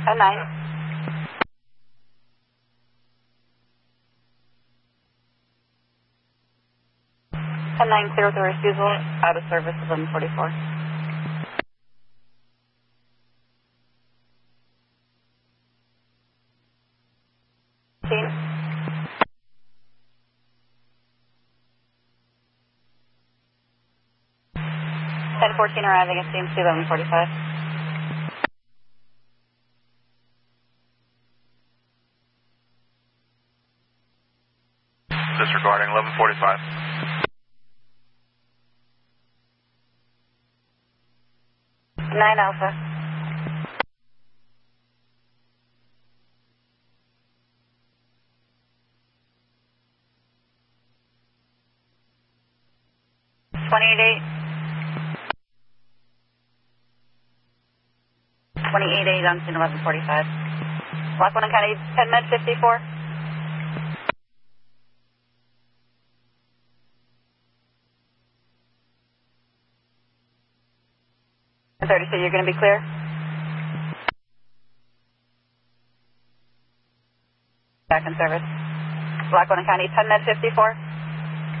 10-9. 10-9, clear with the refusal, out of service 1144. 10-14 arriving at CMC 1145. Disregarding 1145. 9 Alpha. $28.8 on scene 1145. Lackawanna County 10 Med 54. 30, so you're going to be clear? Back in service. Lackawanna County 10 Med 54.